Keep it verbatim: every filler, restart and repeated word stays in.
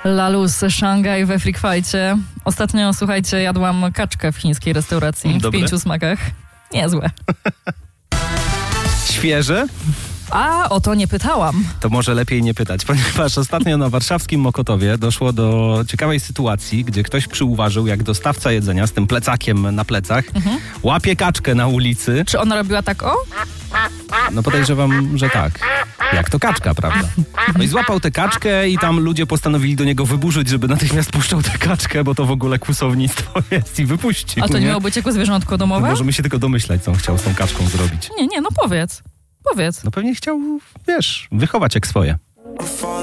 Lalus, Szangaj we Freak Fightie. Ostatnio, słuchajcie, jadłam kaczkę w chińskiej restauracji Dobre. w pięciu smakach. Niezłe. Świeże? A o to nie pytałam. To może lepiej nie pytać, ponieważ ostatnio na warszawskim Mokotowie doszło do ciekawej sytuacji, gdzie ktoś przyuważył, jak dostawca jedzenia z tym plecakiem na plecach mhm. łapie kaczkę na ulicy. Czy ona robiła tak o? No podejrzewam, że tak. Jak to kaczka, prawda? No i złapał tę kaczkę i tam ludzie postanowili do niego wyburzyć, żeby natychmiast puszczał tę kaczkę, bo to w ogóle kłusownictwo jest i wypuścił. A to nie miało być jako zwierzątko domowe? No możemy się tylko domyślać, co on chciał z tą kaczką zrobić. Nie, nie, no powiedz. Powiedz. No pewnie chciał, wiesz, wychować jak swoje.